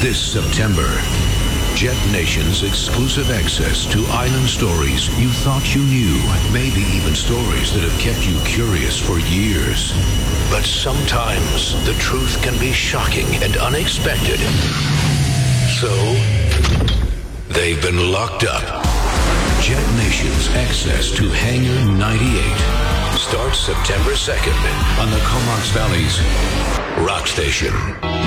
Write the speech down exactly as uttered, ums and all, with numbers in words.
This September, Jet Nation's exclusive access to island stories you thought you knew, maybe even stories that have kept you curious for years. But sometimes the truth can be shocking and unexpected. So, they've been locked up. Jet Nation's access to Hangar ninety-eight starts September second on the Comox Valley's Rock Station.